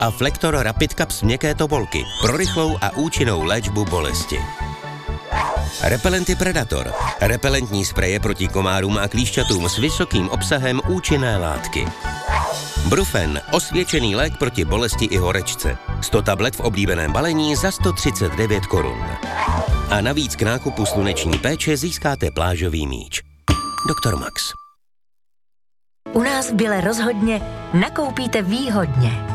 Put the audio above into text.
a Flektor Rapid Caps měkké tobolky pro rychlou a účinnou léčbu bolesti. Repelenty Predator. Repelentní spreje proti komárům a klíšťatům s vysokým obsahem účinné látky. Brufen. Osvědčený lék proti bolesti i horečce. 100 tablet v oblíbeném balení za 139 korun. A navíc k nákupu sluneční péče získáte plážový míč. Dr. Max. U nás v Bile rozhodně nakoupíte výhodně.